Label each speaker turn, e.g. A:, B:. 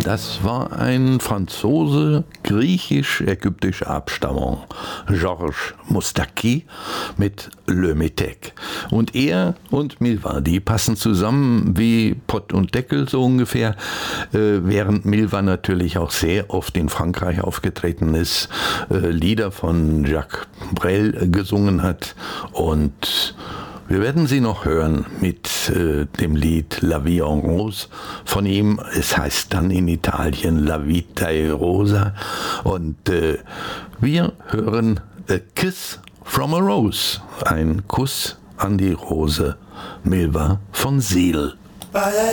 A: Das war ein Franzose griechisch-ägyptischer Abstammung, Georges Moustaki mit Le Métèque. Und er und Milva, die passen zusammen wie Pott und Deckel so ungefähr, während Milva natürlich auch sehr oft in Frankreich aufgetreten ist, Lieder von Jacques Brel gesungen hat, und wir werden sie noch hören mit dem Lied La Vie en Rose von ihm. Es heißt dann in Italien La Vita è Rosa. Und wir hören A Kiss from a Rose, ein Kuss an die Rose, Milva von Seel.